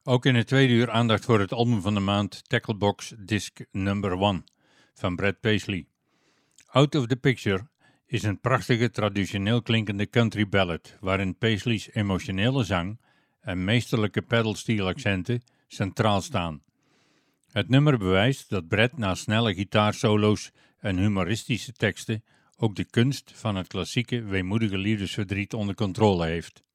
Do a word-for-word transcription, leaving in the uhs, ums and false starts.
Ook in het tweede uur aandacht voor het album van de maand Tacklebox Disc Number one van Brad Paisley. Out of the Picture is een prachtige traditioneel klinkende country ballad waarin Paisley's emotionele zang en meesterlijke pedalsteel accenten centraal staan. Het nummer bewijst dat Brad na snelle gitaarsolo's en humoristische teksten ook de kunst van het klassieke weemoedige liefdesverdriet onder controle heeft.